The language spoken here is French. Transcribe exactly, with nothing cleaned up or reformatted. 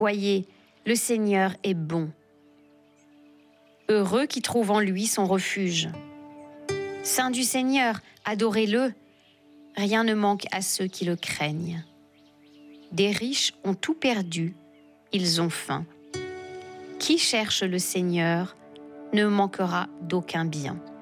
Voyez, le Seigneur est bon. Heureux qui trouve en lui son refuge. Saint du Seigneur, adorez-le. Rien ne manque à ceux qui le craignent. Des riches ont tout perdu, ils ont faim. Qui cherche le Seigneur ne manquera d'aucun bien.